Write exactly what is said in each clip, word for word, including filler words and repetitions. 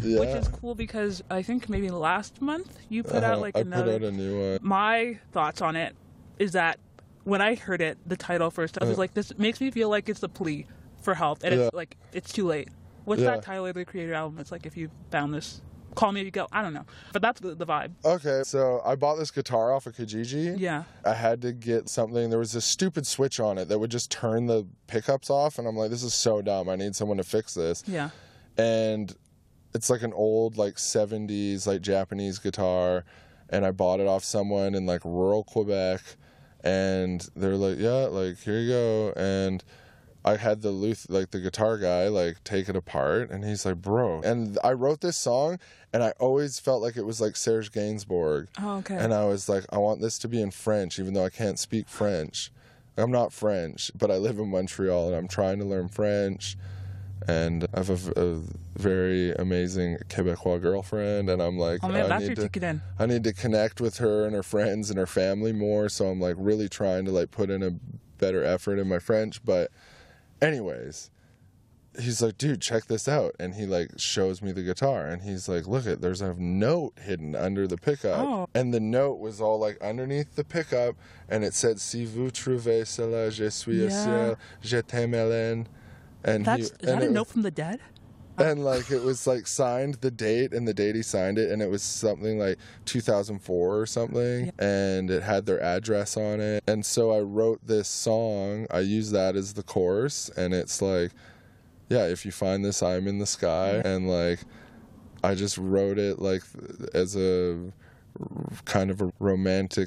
Yeah. Which is cool because I think maybe last month you put uh-huh. out like I another. put out a new one. My thoughts on it is that when I heard it, the title first, I was Uh. like, this makes me feel like it's a plea for help, and it's Yeah. like it's too late. What's Yeah. that Tyler the Creator album? It's like if you found this, call me if you go. I don't know, but that's the, the vibe. Okay, so I bought this guitar off of Kijiji. Yeah. I had to get something. There was this stupid switch on it that would just turn the pickups off, and I'm like, this is so dumb. I need someone to fix this. Yeah. And it's like an old like seventies like Japanese guitar, and I bought it off someone in like rural Quebec, and they're like, yeah, like here you go. And I had the Luth like the guitar guy like take it apart, and he's like, bro. And I wrote this song, and I always felt like it was like Serge Gainsbourg. Oh, okay. And I was like, I want this to be in French, even though I can't speak French. I'm not French, but I live in Montreal, and I'm trying to learn French. And I have a, a very amazing Quebecois girlfriend, and I'm like, Oh man, I that's need your to, ticket in. I need to connect with her and her friends and her family more. So I'm like really trying to like put in a better effort in my French. But anyways, he's like, dude, check this out. And he like shows me the guitar, and he's like, look it, there's a note hidden under the pickup. Oh. And the note was all like underneath the pickup, and it said, si vous trouvez cela, je suis au Yeah. ciel, je t'aime Hélène. And That's he, is and that a it note was- from the dead? and like it was like signed the date and the date he signed it, and it was something like two thousand four or something. Yeah. And it had their address on it. And so I wrote this song. I used that as the chorus, and it's like, yeah, if you find this, I'm in the sky. And like I just wrote it like as a kind of a romantic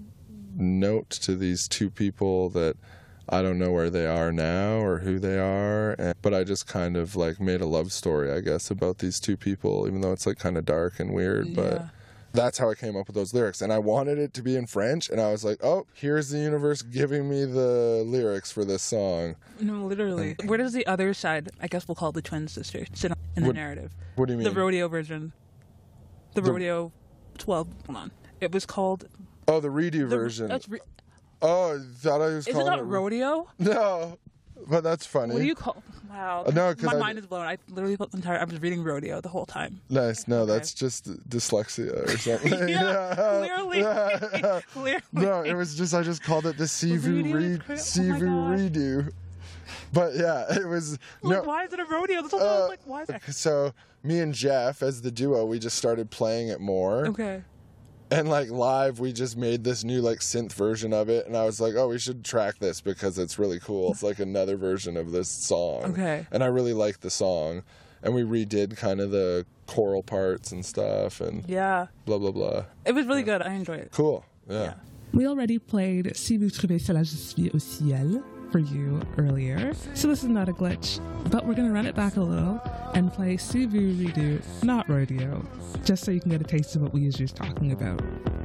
note to these two people that I don't know where they are now or who they are, and, but I just kind of like made a love story, I guess, about these two people, even though it's like kind of dark and weird. But Yeah. that's how I came up with those lyrics, and I wanted it to be in French, and I was like, oh, here's the universe giving me the lyrics for this song. No, literally. Where does the other side, I guess we'll call it the twin sister, sit in the What- narrative? What do you mean? The rodeo version. The, The- rodeo twelve. Hold on. It was called. oh, the redo The, version. That's re- oh, I thought I was is it calling not it rodeo? No, but that's funny. What do you call? Wow. Uh, no, 'cause my I- mind is blown. I literally thought the entire. I was reading rodeo the whole time. Nice. No, Okay. that's just dyslexia or something. Yeah, clearly. Yeah. Clearly. No, it was just I just called it the Sivu Redo is re- cra- oh my Sivu gosh. redo. But yeah, it was Like, no. why is it a rodeo? That's all uh, like, why is it? So me and Jeff, as the duo, we just started playing it more, Okay. and like live, we just made this new like synth version of it, and I was like, oh, we should track this because it's really cool. It's like another version of this song. Okay. And I really liked the song, and we redid kind of the choral parts and stuff, and Yeah. blah blah blah. It was really good. I enjoyed it. Cool. Yeah. Yeah. We already played Si vous trouvez cela, je suis au ciel for you earlier, so this is not a glitch, but we're going to run it back a little and play Si vous redo, not rodeo, just so you can get a taste of what we usually talking about.